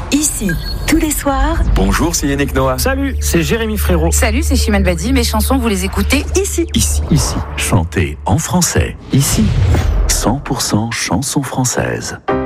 Ici, tous les soirs. Bonjour, c'est Yannick Noah. Salut, c'est Jérémy Frérot. Salut, c'est Chimène Badi. Mes chansons, vous les écoutez ici. Chantez en français. Ici, 100% chansons françaises.